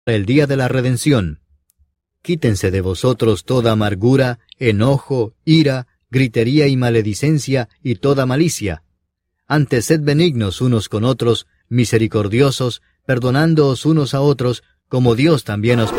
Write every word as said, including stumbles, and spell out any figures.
el día de la redención. Quítense de vosotros toda amargura, enojo, ira, gritería y maledicencia y toda malicia. Antes sed benignos unos con otros, misericordiosos, perdonándoos unos a otros, como Dios también os perdonó.